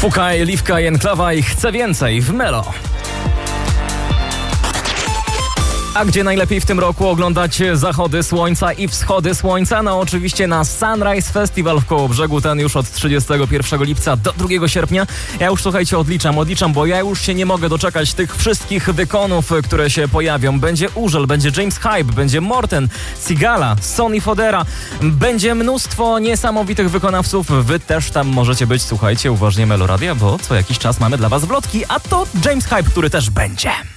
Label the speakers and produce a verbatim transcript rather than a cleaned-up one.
Speaker 1: Fukaj, Liwka i Enklawa i Chcę Więcej w Melo. A gdzie najlepiej w tym roku oglądać zachody słońca i wschody słońca? No oczywiście na Sunrise Festival w Kołobrzegu, ten już od trzydziestego pierwszego lipca do drugiego sierpnia. Ja już, słuchajcie, odliczam, odliczam, bo ja już się nie mogę doczekać tych wszystkich wykonów, które się pojawią. Będzie Urzel, będzie James Hype, będzie Morten, Sigala, Sonny Fodera. Będzie mnóstwo niesamowitych wykonawców. Wy też tam możecie być, słuchajcie, uważnie Meloradia, bo co jakiś czas mamy dla was wlotki, a to James Hype, który też będzie.